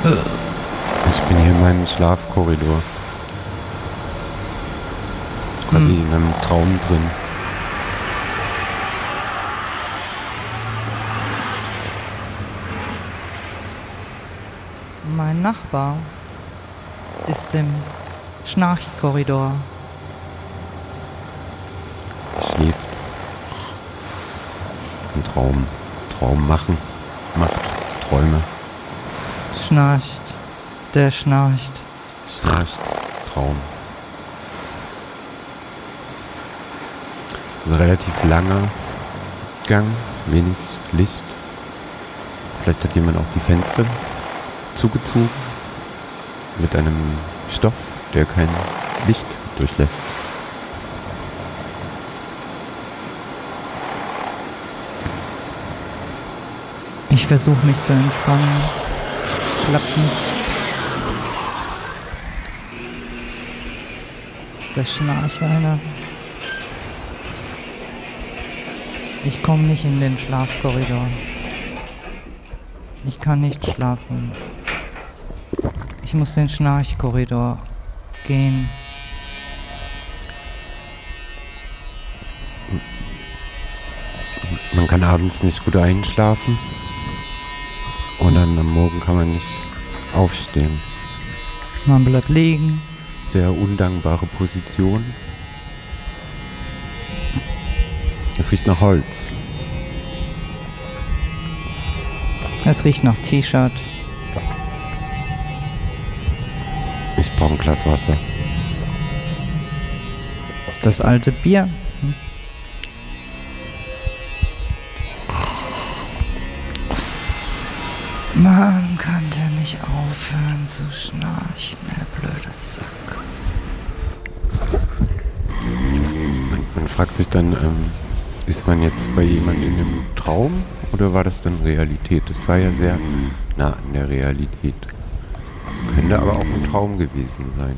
Ich bin hier in meinem Schlafkorridor. Quasi in einem Traum drin. Mein Nachbar ist im Schnarchkorridor. Schläft. Ein Traum machen. Macht Träume. Schnarcht. Der schnarcht. Schnarcht. Traum. Es ist ein relativ langer Gang. Wenig Licht. Vielleicht hat jemand auch die Fenster zugezogen. Mit einem Stoff, der kein Licht durchlässt. Ich versuche mich zu entspannen. Es klappt nicht. Da schnarcht einer. Ich komme nicht in den Schlafkorridor. Ich kann nicht schlafen. Ich muss den Schnarchkorridor gehen. Man kann abends nicht gut einschlafen. Und dann am Morgen kann man nicht aufstehen. Man bleibt liegen. Sehr undankbare Position. Es riecht nach Holz. Es riecht nach T-Shirt. Ich brauche ein Glas Wasser. Das alte Bier. Man kann der nicht aufhören zu schnarchen, der blöde Sack. Man fragt sich dann, ist man jetzt bei jemandem in einem Traum oder war das dann Realität? Das war ja sehr nah an der Realität. Das könnte aber auch ein Traum gewesen sein.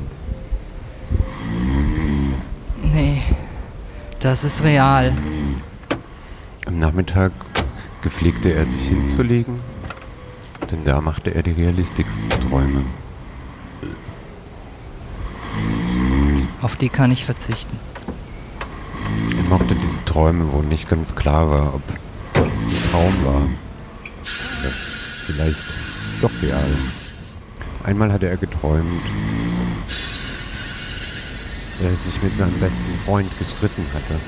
Nee, das ist real. Am Nachmittag gepflegte er sich hinzulegen, denn da machte er die realistischsten Träume. Auf die kann ich verzichten. Er mochte diese Träume, wo nicht ganz klar war, ob es ein Traum war. Oder vielleicht doch real. Einmal hatte er geträumt, er sich mit seinem besten Freund gestritten hatte.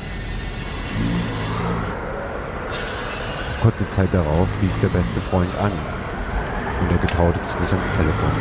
Kurze Zeit darauf rief der beste Freund an und er getraute sich nicht ans Telefon